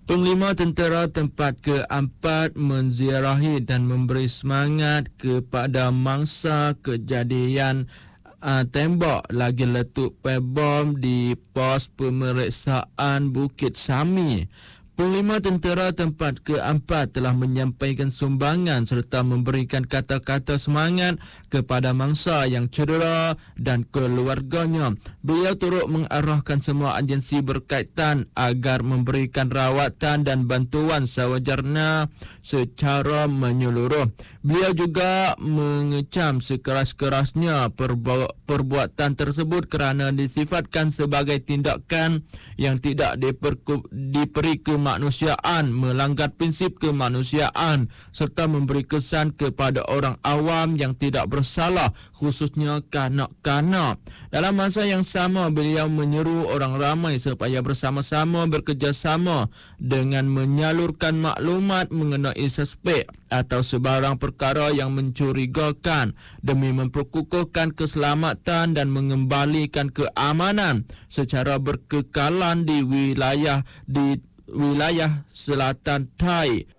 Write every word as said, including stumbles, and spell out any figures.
Panglima Tentera Tempat keempat menziarahi dan memberi semangat kepada mangsa kejadian uh, tembak lagi letup bom di pos pemeriksaan Bukit Sami. Panglima Tentera Tempat keempat telah menyampaikan sumbangan serta memberikan kata-kata semangat kepada mangsa yang cedera dan keluarganya. Beliau turut mengarahkan semua agensi berkaitan agar memberikan rawatan dan bantuan sewajarnya secara menyeluruh. Beliau juga mengecam sekeras-kerasnya perbu- perbuatan tersebut kerana disifatkan sebagai tindakan yang tidak diperku- diperi kemanusiaan, melanggar prinsip kemanusiaan serta memberi kesan kepada orang awam yang tidak bersalah, khususnya kanak-kanak. Dalam masa yang sama, beliau menyeru orang ramai supaya bersama-sama bekerjasama dengan menyalurkan maklumat mengenai suspek atau sebarang perkara yang mencurigakan demi memperkukuhkan keselamatan dan mengembalikan keamanan secara berkekalan di wilayah di wilayah selatan Thai